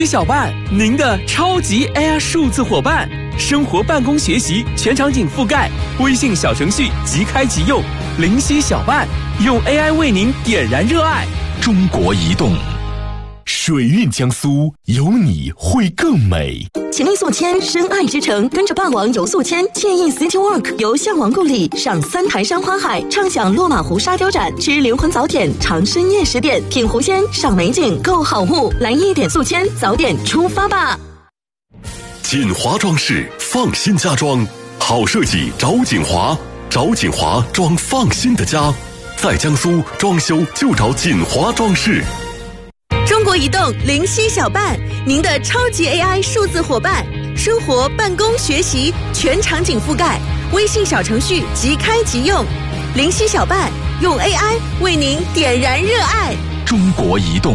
小伴，您的超级 AI 数字伙伴，生活、办公、学习全场景覆盖，微信小程序即开即用。灵犀小伴，用 AI 为您点燃热爱。 中国移动，水韵江苏，有你会更美。 秦力宿迁，深爱之城，跟着霸王游宿迁，惬意 City Walk， 游向王故里，赏3台山花海，畅享落马湖沙雕展，吃灵魂早点，尝深夜10点，品湖鲜，赏美景，购好物，来1点宿迁，早点出发吧！ 锦华装饰，放心家装，好设计找锦华，找锦华装放心的家，在江苏装修就找锦华装饰。 中国移动灵犀小伴，您的超级 AI 数字伙伴，生活、办公、学习全场景覆盖，微信小程序即开即用。灵犀小伴，用 AI 为您点燃热爱。 中国移动。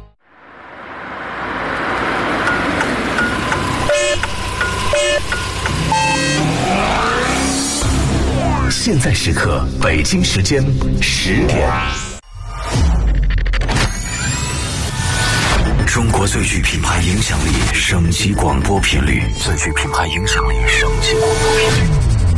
现在时刻，北京时间10点。中国最具品牌影响力省级广播频率，最具品牌影响力省级广播频率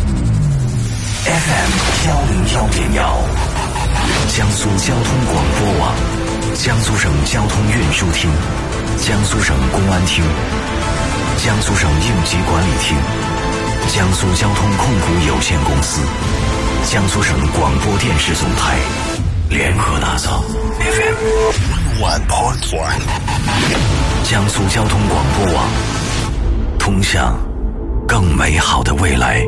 FM 101.1，江苏交通广播网，江苏省交通运输厅，江苏省公安厅，江苏省应急管理厅，江苏交通控股有限公司，江苏省广播电视总台联合打造 FM 101.1，江苏交通广播网，通向更美好的未来。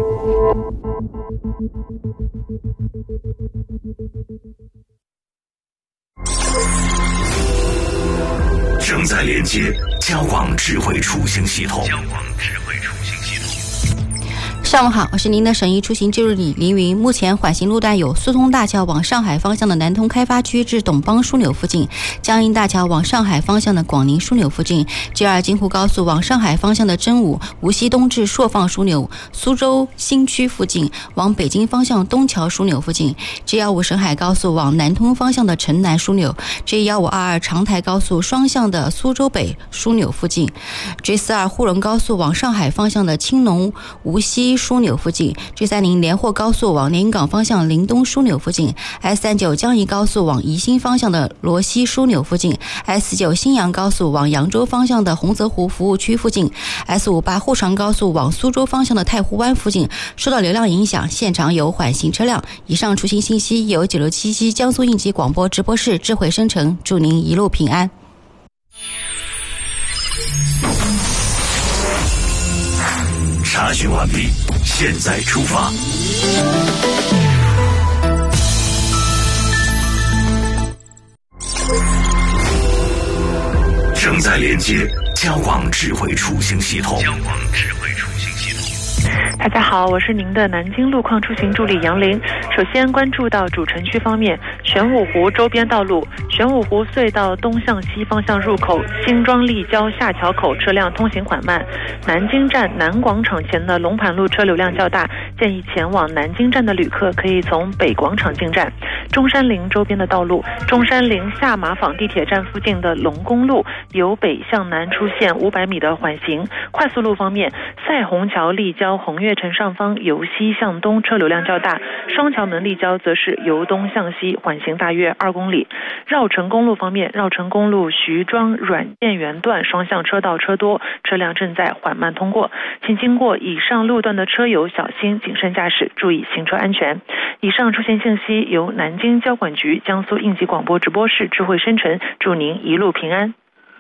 正在连接交广智慧出行系统。 上午好，我是您的省一出行记录里凌云。目前缓行路段有苏通大桥往上海方向的南通开发区至董邦枢纽附近，江阴大桥往上海方向的广宁枢纽附近， G2 京沪高速往上海方向的真武、无锡东至朔放枢纽、苏州新区附近，往北京方向东桥枢纽附近， G15 沈海高速往南通方向的城南枢纽， G1522 长台高速双向的苏州北枢纽附近， G42 沪蓉高速往上海方向的青农无锡枢纽附近， G30 连霍高速往连云港方向临东枢纽附近， S39 江宜高速往宜兴方向的罗溪枢纽附近， S9 新阳高速往扬州方向的洪泽湖服务区附近， S58 沪长高速往苏州方向的太湖湾附近。受到流量影响，现场有缓行车辆。以上出行信息由9677江苏应急广播直播室智慧生成，祝您一路平安。 查询完毕，现在出发。正在连接交广智慧出行系统。 大家好，我是您的南京路况出行助理杨玲。首先关注到主城区方面，玄武湖周边道路，玄武湖隧道东向西方向入口新庄立交下桥口车辆通行缓慢，南京站南广场前的龙盘路车流量较大，建议前往南京站的旅客可以从北广场进站。中山陵周边的道路，中山陵下马坊地铁站附近的龙公路由北向南出现500米的缓行。快速路方面，赛虹桥立交红悦城上方由西向东车流量较大，双桥门立交则是由东向西缓行大约2公里。绕城公路方面，绕城公路徐庄软件园段双向车道车多，车辆正在缓慢通过，请经过以上路段的车友小心谨慎驾驶，注意行车安全。以上出行信息由南京交管局江苏应急广播直播室智慧生成，祝您一路平安。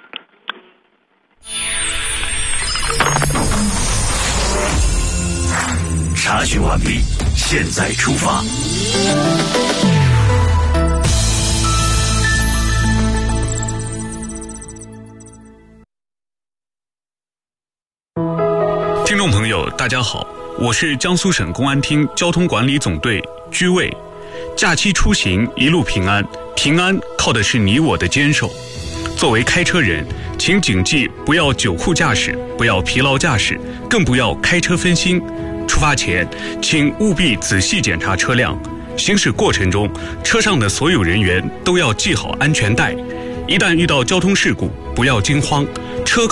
查询完毕，现在出发。 听众朋友大家好，我是江苏省公安厅交通管理总队居卫。假期出行一路平安，平安靠的是你我的坚守。作为开车人，请谨记不要酒后驾驶，不要疲劳驾驶，更不要开车分心。出发前，请务必仔细检查车辆。行驶过程中，车上的所有人员都要系好安全带。一旦遇到交通事故，不要惊慌，